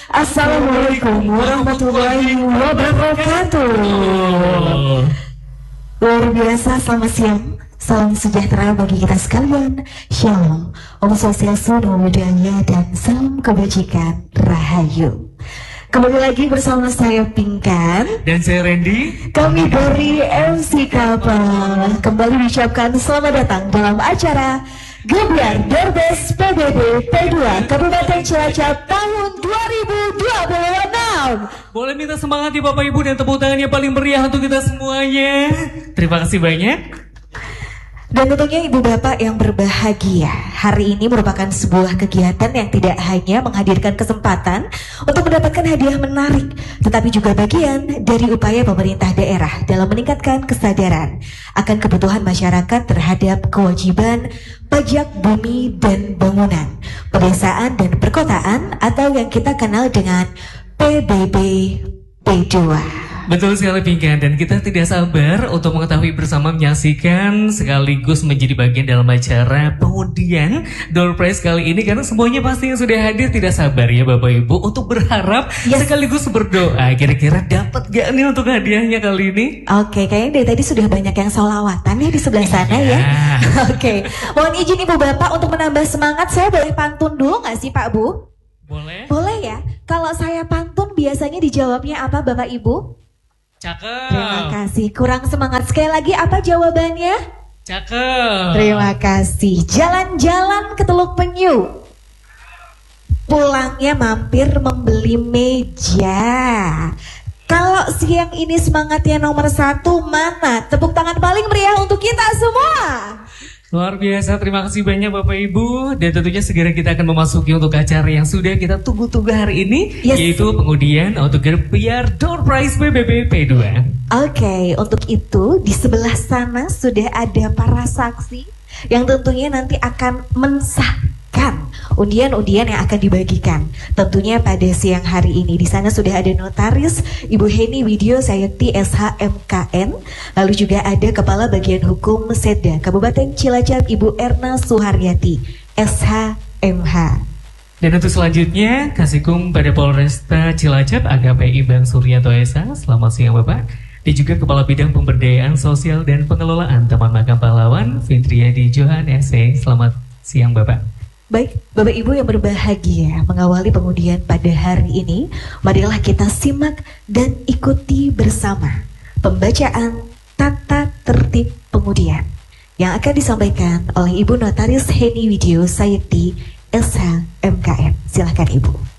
Assalamualaikum warahmatullahi wabarakatuh. Luar biasa, selamat siang. Salam sejahtera bagi kita sekalian. Shalom, Om Swastiastu, Namo Buddhaya, dan salam kebajikan Rahayu. Kembali lagi bersama saya Pinkan dan saya Randy. Kami dari MC Kapal kembali mengucapkan selamat datang dalam acara Gebiar Dorbes PBB P2 Kabupaten Cilacap tahun 2026. Boleh minta semangat ya Bapak Ibu dan tepuk tangan yang paling meriah untuk kita semuanya. Terima kasih banyak. Dan tentunya Ibu Bapak yang berbahagia, hari ini merupakan sebuah kegiatan yang tidak hanya menghadirkan kesempatan untuk mendapatkan hadiah menarik, tetapi juga bagian dari upaya pemerintah daerah dalam meningkatkan kesadaran akan kebutuhan masyarakat terhadap kewajiban pajak bumi dan bangunan, pedesaan dan perkotaan atau yang kita kenal dengan PBB P2. Betul sekali Pinkan, dan kita tidak sabar untuk mengetahui bersama, menyaksikan sekaligus menjadi bagian dalam acara pengundian door prize kali ini, karena semuanya pasti yang sudah hadir tidak sabar ya Bapak Ibu untuk berharap sekaligus berdoa kira-kira dapat gak nih untuk hadiahnya kali ini. Oke, kayaknya dari tadi sudah banyak yang sholawatan ya di sebelah sana ya. Oke, mohon izin Ibu Bapak untuk menambah semangat, saya boleh pantun dulu gak sih Pak Bu? Boleh. Boleh ya. Kalau saya pantun biasanya dijawabnya apa Bapak Ibu? Cakep. Terima kasih. Kurang semangat sekali lagi, apa jawabannya? Cakep. Terima kasih. Jalan-jalan ke Teluk Penyu, pulangnya mampir membeli meja. Kalau siang ini semangatnya nomor 1 mana? Tepuk tangan paling meriah untuk kita semua. Luar biasa, terima kasih banyak Bapak Ibu. Dan tentunya segera kita akan memasuki untuk acara yang sudah kita tunggu-tunggu hari ini, yaitu pengundian untuk Gebiar Door Prize PBB P2. Oke, untuk itu di sebelah sana sudah ada para saksi yang tentunya nanti akan mensahkan undian-undian yang akan dibagikan. Tentunya pada siang hari ini di sana sudah ada notaris Ibu Heni Widyo Sayekti SH MKN, lalu juga ada Kepala Bagian Hukum Seda Kabupaten Cilacap Ibu Erna Suharyati SH MH. Dan untuk selanjutnya Kasikum pada Polresta Cilacap AKPI Bang Suryanto Esa. Selamat siang Bapak. Dan juga Kepala Bidang Pemberdayaan Sosial dan Pengelolaan Taman Makam Pahlawan Fitriadi Johan SE. Selamat siang Bapak. Baik, Bapak Ibu yang berbahagia, mengawali pengundian pada hari ini, marilah kita simak dan ikuti bersama pembacaan tata tertib pengundian yang akan disampaikan oleh Ibu Notaris Heni Widyo Sayekti SH MKN. Silakan Ibu.